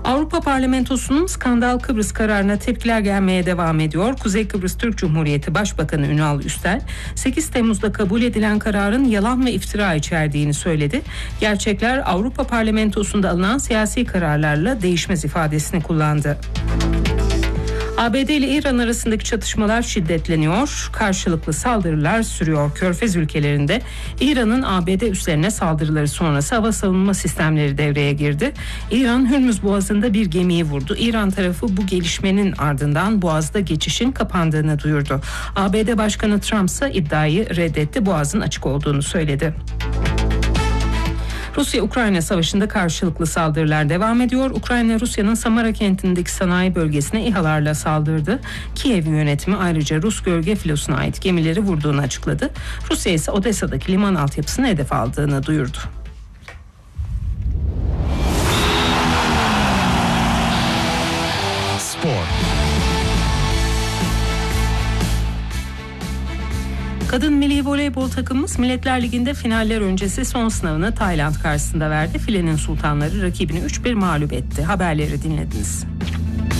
Avrupa Parlamentosu'nun skandal Kıbrıs kararına tepkiler gelmeye devam ediyor. Kuzey Kıbrıs Türk Cumhuriyeti Başbakanı Ünal Üstel, 8 Temmuz'da kabul edilen kararın yalan ve iftira içerdiğini söyledi. Gerçekler Avrupa Parlamentosu'nda alınan siyasi kararlarla değişmez ifadesini kullandı. ABD ile İran arasındaki çatışmalar şiddetleniyor, karşılıklı saldırılar sürüyor. Körfez ülkelerinde İran'ın ABD üslerine saldırıları sonrası hava savunma sistemleri devreye girdi. İran Hürmüz Boğazı'nda bir gemiyi vurdu. İran tarafı bu gelişmenin ardından Boğaz'da geçişin kapandığını duyurdu. ABD Başkanı Trump ise iddiayı reddetti, Boğaz'ın açık olduğunu söyledi. Rusya-Ukrayna savaşında karşılıklı saldırılar devam ediyor. Ukrayna, Rusya'nın Samara kentindeki sanayi bölgesine İHA'larla saldırdı. Kiev yönetimi ayrıca Rus gölge filosuna ait gemileri vurduğunu açıkladı. Rusya ise Odessa'daki liman altyapısını hedef aldığını duyurdu. Spor. Kadın milli voleybol takımımız Milletler Ligi'nde finaller öncesi son sınavını Tayland karşısında verdi. Filenin sultanları rakibini 3-1 mağlup etti. Haberleri dinlediniz.